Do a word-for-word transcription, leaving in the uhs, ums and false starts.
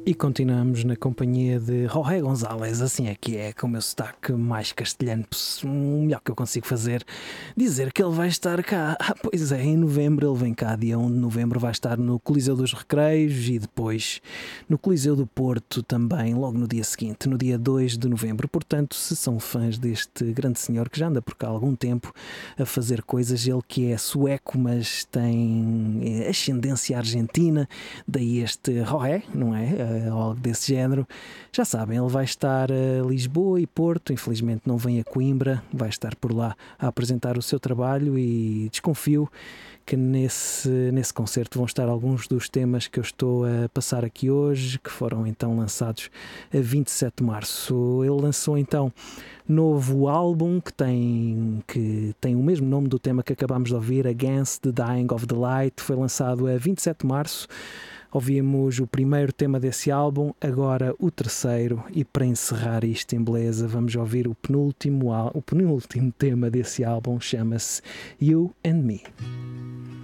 E continuamos na companhia de Jorge Gonzalez, assim é que é, com o meu sotaque mais castelhano, o melhor que eu consigo fazer, dizer que ele vai estar cá. Ah, pois é, em novembro ele vem cá, dia um de novembro vai estar no Coliseu dos Recreios e depois no Coliseu do Porto também, logo no dia seguinte, no dia dois de novembro. Portanto, se são fãs deste grande senhor que já anda por cá há algum tempo a fazer coisas, ele que é sueco, mas tem ascendência argentina, daí este Jorge, não é? Ou algo desse género. Já sabem, ele vai estar a Lisboa e Porto, infelizmente não vem a Coimbra, vai estar por lá a apresentar o seu trabalho e desconfio que nesse, nesse concerto vão estar alguns dos temas que eu estou a passar aqui hoje, que foram então lançados a vinte e sete de março. Ele lançou então novo álbum que tem, que tem o mesmo nome do tema que acabámos de ouvir, Against the Dying of the Light, foi lançado a vinte e sete de março. Ouvimos o primeiro tema desse álbum, agora o terceiro, e para encerrar isto em beleza vamos ouvir o penúltimo, o penúltimo tema desse álbum, chama-se You and Me.